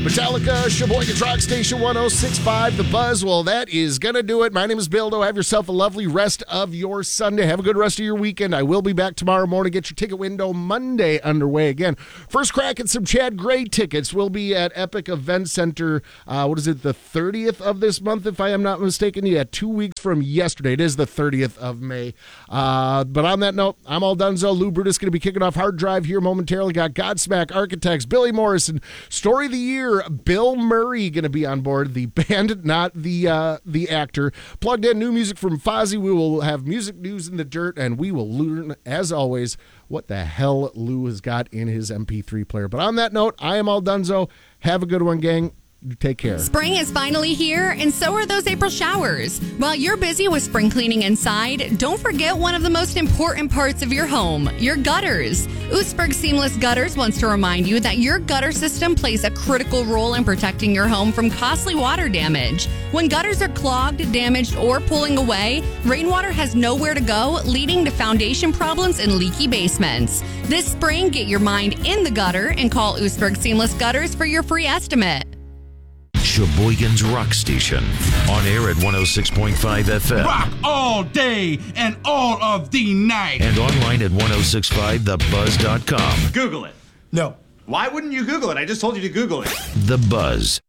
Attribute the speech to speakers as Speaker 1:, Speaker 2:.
Speaker 1: Metallica, Sheboygan Rock Station 106.5, The Buzz. Well, that is going to do it. My name is Bildo. Have yourself a lovely rest of your Sunday. Have a good rest of your weekend. I will be back tomorrow morning. Get your ticket window Monday underway again. First crack at some Chad Gray tickets will be at Epic Event Center. What is it, the 30th of this month, if I am not mistaken? Yeah, 2 weeks from yesterday. It is the 30th of May. But on that note, I'm all done. Lou Brutus going to be kicking off Hard Drive here momentarily. Got Godsmack, Architects, Billy Morrison, Story of the Year, Bill Murray going to be on board, the band, not the actor. Plugged in new music from Fozzy. We will have music news in the dirt, and we will learn, as always, what the hell Lou has got in his MP3 player. But on that note, I am all donezo. Have a good one, gang. Take care.
Speaker 2: Spring is finally here, and so are those April showers. While you're busy with spring cleaning inside, don't forget one of the most important parts of your home, your gutters. Oostburg Seamless Gutters wants to remind you that your gutter system plays a critical role in protecting your home from costly water damage. When gutters are clogged, damaged, or pulling away, rainwater has nowhere to go, leading to foundation problems and leaky basements. This spring, get your mind in the gutter and call Oostburg Seamless Gutters for your free estimate.
Speaker 3: Sheboygan's Rock Station. On air at 106.5 FM.
Speaker 4: Rock all day and all of the night.
Speaker 3: And online at 1065thebuzz.com.
Speaker 5: Google it.
Speaker 6: No.
Speaker 5: Why wouldn't you Google it? I just told you to Google it.
Speaker 3: The Buzz.